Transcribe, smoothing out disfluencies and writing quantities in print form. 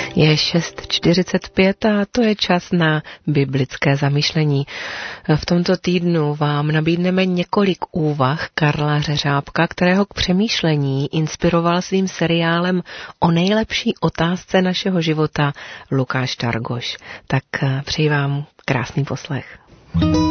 Je 6:45 a to je čas na biblické zamyšlení. V tomto týdnu vám nabídneme několik úvah Karla Řeřábka, kterého k přemýšlení inspiroval svým seriálem o nejlepší otázce našeho života Lukáš Targoš. Tak přeji vám krásný poslech.